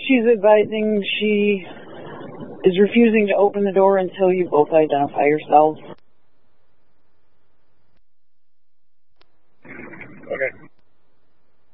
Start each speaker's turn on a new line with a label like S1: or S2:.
S1: she's advising she is refusing to open the door until you both identify yourselves.
S2: Okay.